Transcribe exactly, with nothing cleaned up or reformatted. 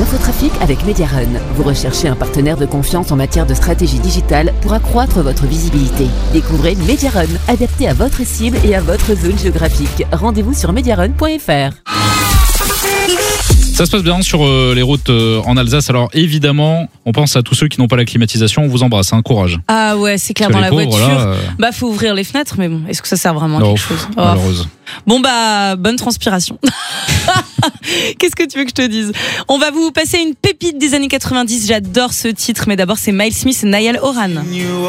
l'infotrafic avec Mediarun. Vous recherchez un partenaire de confiance en matière de stratégie digitale pour accroître votre visibilité. Découvrez Mediarun, adapté à votre cible et à votre zone géographique. Rendez-vous sur mediarun point f r. Ça se passe bien sur euh, les routes euh, en Alsace. Alors évidemment, on pense à tous ceux qui n'ont pas la climatisation. On vous embrasse, hein, courage. Ah ouais, c'est clair, Parce dans que la les pauvres, voiture. là, euh, Bah faut ouvrir les fenêtres, mais bon, est-ce que ça sert vraiment à non, quelque chose? Oh. malheureuse. Bon bah, bonne transpiration. Qu'est-ce que tu veux que je te dise? On va vous passer une pépite des années quatre-vingt-dix. J'adore ce titre, mais d'abord c'est Miles Smith et Niall Horan.